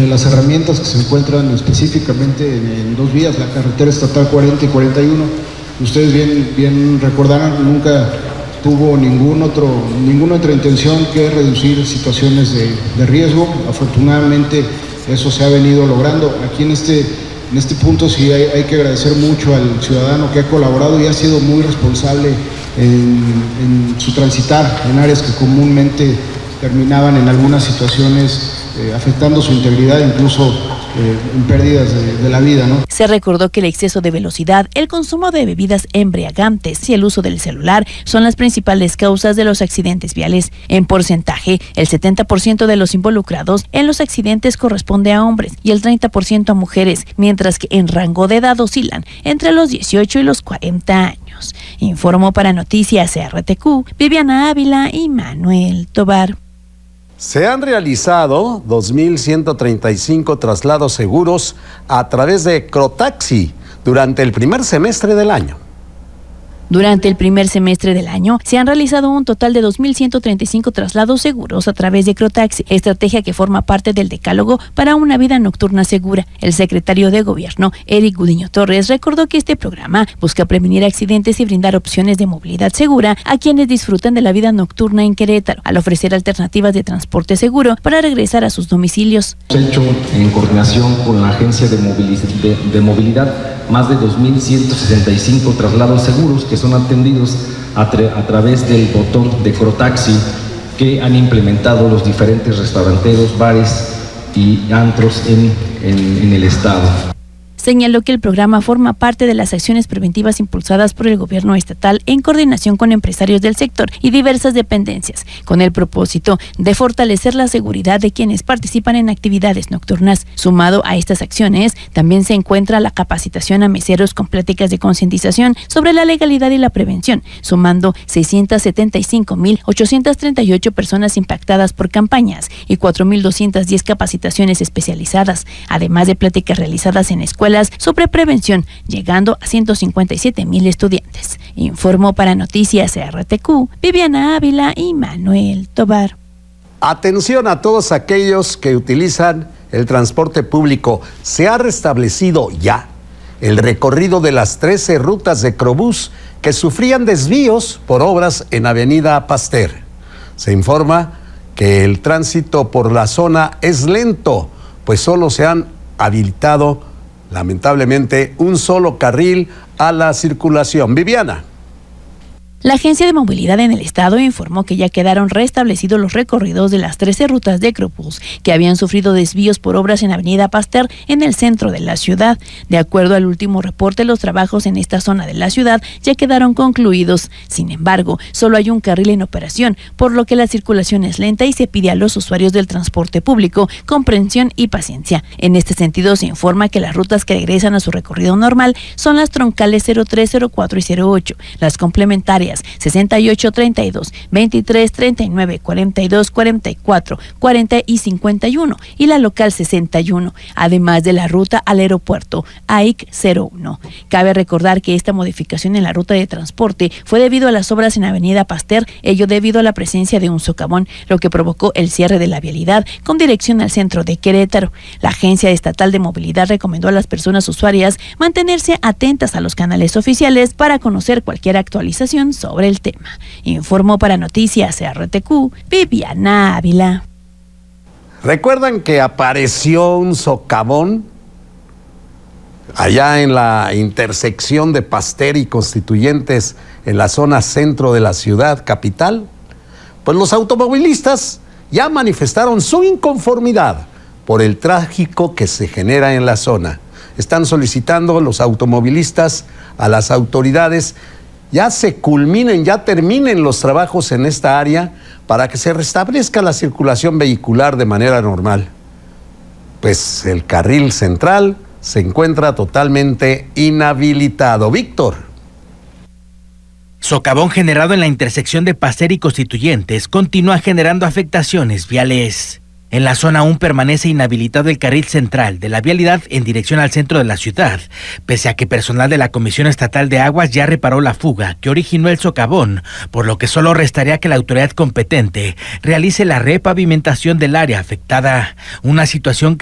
de las herramientas que se encuentran específicamente en dos vías, la carretera estatal 40 y 41. Ustedes bien recordarán, nunca tuvo ninguna otra intención que reducir situaciones de riesgo. Afortunadamente eso se ha venido logrando. Aquí en este punto sí hay que agradecer mucho al ciudadano que ha colaborado y ha sido muy responsable en su transitar en áreas que comúnmente terminaban en algunas situaciones afectando su integridad, incluso en pérdidas de la vida, ¿no? Se recordó que el exceso de velocidad, el consumo de bebidas embriagantes y el uso del celular son las principales causas de los accidentes viales. En porcentaje, el 70% de los involucrados en los accidentes corresponde a hombres y el 30% a mujeres, mientras que en rango de edad oscilan entre los 18 y los 40 años. Informó para Noticias RTQ, Viviana Ávila y Manuel Tobar. Se han realizado 2.135 traslados seguros a través de Crotaxi durante el primer semestre del año. Durante el primer semestre del año, se han realizado un total de 2.135 traslados seguros a través de Crotaxi, estrategia que forma parte del decálogo para una vida nocturna segura. El secretario de Gobierno, Eric Gudiño Torres, recordó que este programa busca prevenir accidentes y brindar opciones de movilidad segura a quienes disfrutan de la vida nocturna en Querétaro, al ofrecer alternativas de transporte seguro para regresar a sus domicilios. Hemos hecho en coordinación con la Agencia de Movilidad más de 2.165 traslados seguros que son atendidos a través del botón de Crotaxi que han implementado los diferentes restauranteros, bares y antros en el estado. Señaló que el programa forma parte de las acciones preventivas impulsadas por el gobierno estatal en coordinación con empresarios del sector y diversas dependencias, con el propósito de fortalecer la seguridad de quienes participan en actividades nocturnas. Sumado a estas acciones, también se encuentra la capacitación a meseros con pláticas de concientización sobre la legalidad y la prevención, sumando 675.838 personas impactadas por campañas y 4.210 capacitaciones especializadas, además de pláticas realizadas en escuelas sobre prevención, llegando a 157,000 estudiantes. Informó para Noticias RTQ, Viviana Ávila y Manuel Tobar. Atención a todos aquellos que utilizan el transporte público. Se ha restablecido ya el recorrido de las 13 rutas de Crobús que sufrían desvíos por obras en Avenida Pasteur. Se informa que el tránsito por la zona es lento, pues solo se han habilitado lamentablemente un solo carril a la circulación. Viviana. La Agencia de Movilidad en el Estado informó que ya quedaron restablecidos los recorridos de las 13 rutas de Crobús que habían sufrido desvíos por obras en Avenida Pasteur en el centro de la ciudad. De acuerdo al último reporte, los trabajos en esta zona de la ciudad ya quedaron concluidos. Sin embargo, solo hay un carril en operación, por lo que la circulación es lenta y se pide a los usuarios del transporte público comprensión y paciencia. En este sentido, se informa que las rutas que regresan a su recorrido normal son las troncales 03, 04 y 08, las complementarias 68, 32, 23, 39, 42, 44, 40 y 51 y la local 61, además de la ruta al aeropuerto AIC 01. Cabe recordar que esta modificación en la ruta de transporte fue debido a las obras en Avenida Pasteur, ello debido a la presencia de un socavón, lo que provocó el cierre de la vialidad con dirección al centro de Querétaro. La Agencia Estatal de Movilidad recomendó a las personas usuarias mantenerse atentas a los canales oficiales para conocer cualquier actualización sobre el tema. Informó para Noticias RTQ, Viviana Ávila. ¿Recuerdan que apareció un socavón allá en la intersección de Pasteur y Constituyentes en la zona centro de la ciudad capital? Pues los automovilistas ya manifestaron su inconformidad por el tráfico que se genera en la zona. Están solicitando los automovilistas a las autoridades ya terminen los trabajos en esta área para que se restablezca la circulación vehicular de manera normal. Pues el carril central se encuentra totalmente inhabilitado. Víctor. Socavón generado en la intersección de Pasteur y Constituyentes continúa generando afectaciones viales. En la zona aún permanece inhabilitado el carril central de la vialidad en dirección al centro de la ciudad, pese a que personal de la Comisión Estatal de Aguas ya reparó la fuga que originó el socavón, por lo que solo restaría que la autoridad competente realice la repavimentación del área afectada, una situación